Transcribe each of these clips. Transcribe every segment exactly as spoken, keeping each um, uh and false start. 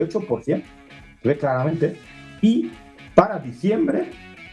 ocho por ciento, se ve claramente, y para diciembre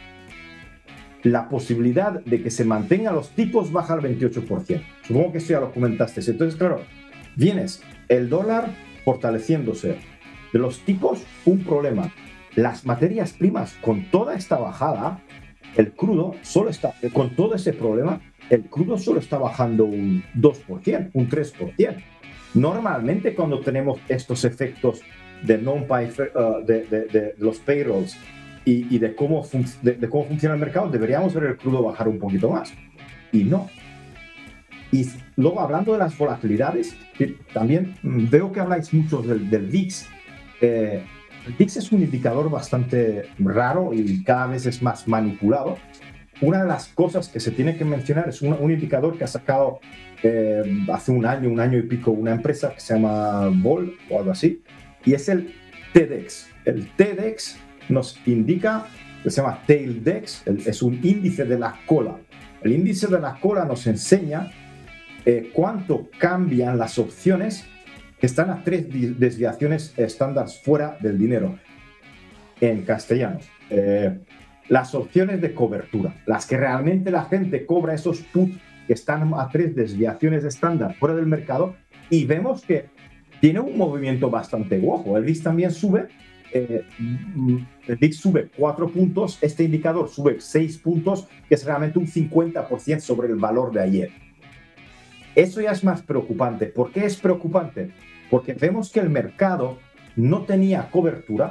la posibilidad de que se mantengan los tipos baja al veintiocho por ciento. Supongo que eso ya lo comentaste. Entonces, claro, vienes el dólar fortaleciéndose, de los tipos un problema. Las materias primas, con toda esta bajada, el crudo solo está, con todo ese problema, el crudo solo está bajando un dos por ciento, un tres por ciento. Normalmente cuando tenemos estos efectos de, non -pay, uh, de, de, de los payrolls y, y de, cómo de, de cómo funciona el mercado, deberíamos ver el crudo bajar un poquito más. Y no. Y luego, hablando de las volatilidades, también veo que habláis mucho del, del V I X. Eh, el V I X es un indicador bastante raro y cada vez es más manipulado. Una de las cosas que se tiene que mencionar es un, un indicador que ha sacado eh, hace un año, un año y pico, una empresa que se llama Vol o algo así, y es el T D X. El T D X nos indica, que se llama Tail D E X, el, es un índice de la cola. El índice de la cola nos enseña eh, cuánto cambian las opciones que están a tres desviaciones estándar fuera del dinero. En castellano, eh, las opciones de cobertura, las que realmente la gente cobra, esos puts que están a tres desviaciones estándar fuera del mercado, y vemos que tiene un movimiento bastante guapo. El V I X también sube, eh, el V I X sube cuatro puntos, este indicador sube seis puntos, que es realmente un cincuenta por ciento sobre el valor de ayer. Eso ya es más preocupante. ¿Por qué es preocupante? Porque vemos que el mercado no tenía cobertura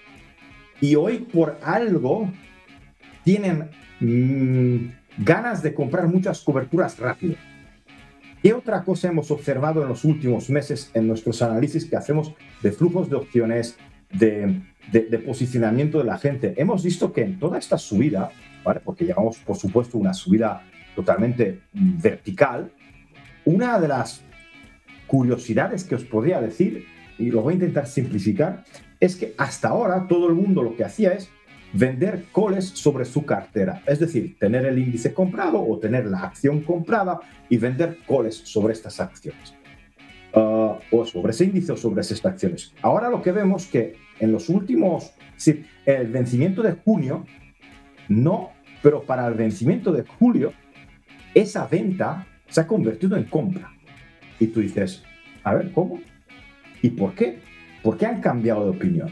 y hoy por algo tienen mmm, ganas de comprar muchas coberturas rápido. ¿Qué otra cosa hemos observado en los últimos meses en nuestros análisis que hacemos de flujos de opciones, de, de, de posicionamiento de la gente? Hemos visto que en toda esta subida, ¿vale? Porque llevamos, por supuesto, una subida totalmente vertical, una de las curiosidades que os podría decir, y lo voy a intentar simplificar, es que hasta ahora todo el mundo lo que hacía es vender calls sobre su cartera, es decir, tener el índice comprado o tener la acción comprada y vender calls sobre estas acciones, uh, o sobre ese índice o sobre esas acciones. Ahora lo que vemos que en los últimos, sí, el vencimiento de junio, no, pero para el vencimiento de julio, esa venta se ha convertido en compra. Y tú dices, a ver, ¿cómo? ¿Y por qué? ¿Por qué han cambiado de opinión?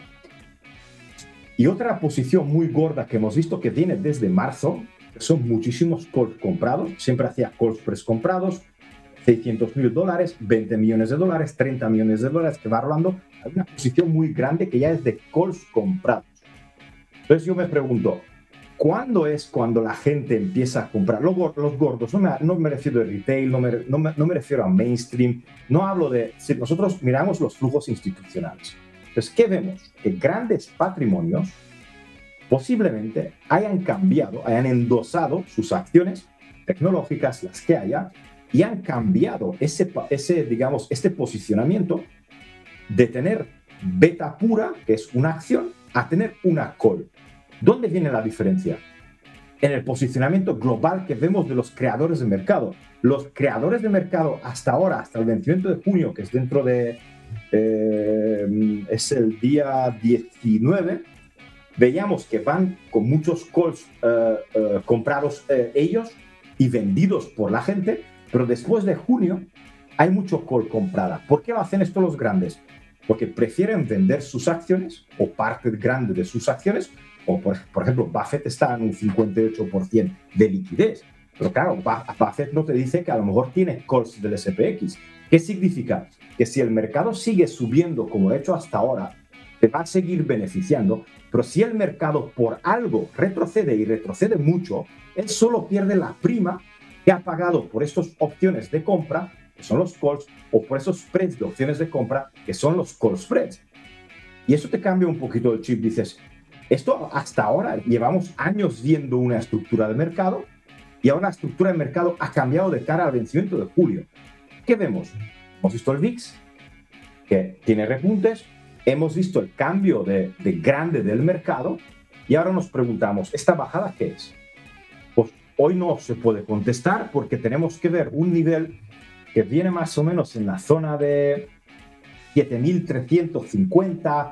Y otra posición muy gorda que hemos visto que viene desde marzo, son muchísimos calls comprados, siempre hacía calls press comprados, seiscientos mil dólares, veinte millones de dólares, treinta millones de dólares que va rolando. Hay una posición muy grande que ya es de calls comprados. Entonces yo me pregunto, ¿cuándo es cuando la gente empieza a comprar? Los, los gordos, no me, no me refiero a retail, no me, no, me, no me refiero a mainstream, no hablo de... Si nosotros miramos los flujos institucionales. Entonces, ¿qué vemos? Que grandes patrimonios posiblemente hayan cambiado, hayan endosado sus acciones tecnológicas, las que haya, y han cambiado ese, ese, digamos, este posicionamiento de tener beta pura, que es una acción, a tener una call. ¿Dónde viene la diferencia? En el posicionamiento global que vemos de los creadores de mercado. Los creadores de mercado hasta ahora, hasta el vencimiento de junio, que es dentro de... Eh, es el día diecinueve, veíamos que van con muchos calls uh, uh, comprados uh, ellos y vendidos por la gente, pero después de junio hay mucho call comprada. ¿Por qué lo hacen esto los grandes? Porque prefieren vender sus acciones o parte grande de sus acciones. O, por, por ejemplo, Buffett está en un cincuenta y ocho por ciento de liquidez. Pero claro, Buffett no te dice que a lo mejor tiene calls del ese pe equis. ¿Qué significa? Que si el mercado sigue subiendo como ha hecho hasta ahora, te va a seguir beneficiando. Pero si el mercado por algo retrocede y retrocede mucho, él solo pierde la prima que ha pagado por estas opciones de compra, que son los calls, o por esos spreads de opciones de compra, que son los call spreads. Y eso te cambia un poquito el chip. Dices, esto hasta ahora llevamos años viendo una estructura de mercado y ahora la estructura de mercado ha cambiado de cara al vencimiento de julio. ¿Qué vemos? Hemos visto el V I X, que tiene repuntes, hemos visto el cambio de, de grande del mercado y ahora nos preguntamos, ¿esta bajada qué es? Pues hoy no se puede contestar porque tenemos que ver un nivel que viene más o menos en la zona de siete mil trescientos cincuenta,